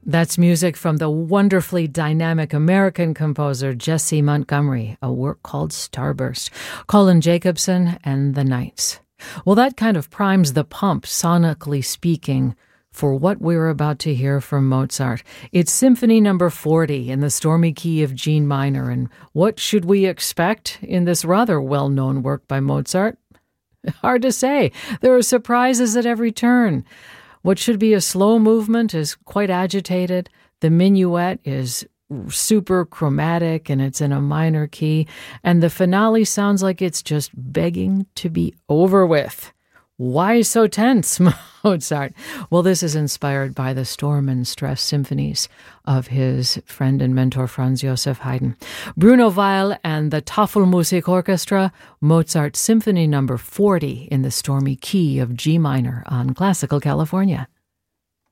That's music from the wonderfully dynamic American composer Jessie Montgomery, a work called Starburst, Colin Jacobson and the Knights. Well, that kind of primes the pump, sonically speaking, for what we're about to hear from Mozart. It's Symphony Number 40 in the stormy key of G minor, and what should we expect in this rather well-known work by Mozart? Hard to say. There are surprises at every turn. What should be a slow movement is quite agitated. The minuet is super chromatic and it's in a minor key. And the finale sounds like it's just begging to be over with. Why so tense, Mozart? Well, this is inspired by the storm and stress symphonies of his friend and mentor Franz Joseph Haydn. Bruno Weil and the Tafelmusik Orchestra, Mozart Symphony Number 40 in the stormy key of G minor on Classical California.